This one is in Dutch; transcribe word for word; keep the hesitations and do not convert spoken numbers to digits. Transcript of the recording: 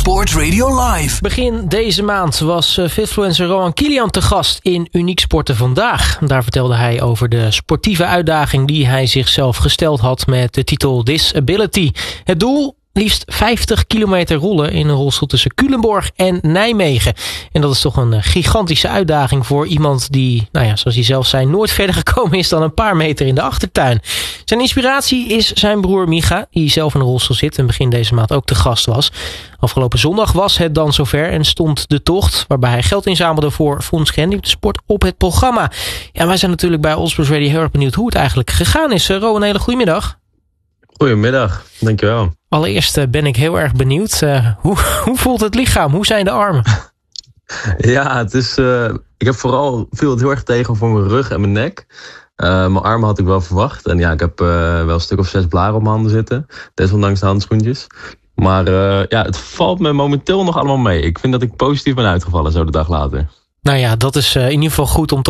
Sport Radio Live. Begin deze maand was Fitfluencer Rohan Kilian te gast in Uniek Sporten Vandaag. Daar vertelde hij over de sportieve uitdaging die hij zichzelf gesteld had met de titel Disability. Het doel? Liefst vijftig kilometer rollen in een rolstoel tussen Culemborg en Nijmegen. En dat is toch een gigantische uitdaging voor iemand die, nou ja, zoals hij zelf zei, nooit verder gekomen is dan een paar meter in de achtertuin. Zijn inspiratie is zijn broer Micha, die zelf in een rolstoel zit en begin deze maand ook te gast was. Afgelopen zondag was het dan zover en stond de tocht, waarbij hij geld inzamelde voor Fonds Gehandicaptensport op het programma. Ja, wij zijn natuurlijk bij Allsports Radio heel erg benieuwd hoe het eigenlijk gegaan is. Rohan, een hele goede middag. Goedemiddag, dankjewel. Allereerst uh, ben ik heel erg benieuwd. Uh, hoe, hoe voelt het lichaam? Hoe zijn de armen? Ja, het is, uh, ik heb vooral viel het heel erg tegen voor mijn rug en mijn nek. Uh, mijn armen had ik wel verwacht. En ja, ik heb uh, wel een stuk of zes blaren op mijn handen zitten. Desondanks de handschoentjes. Maar uh, ja, het valt me momenteel nog allemaal mee. Ik vind dat ik positief ben uitgevallen zo de dag later. Nou ja, dat is uh, in ieder geval goed om te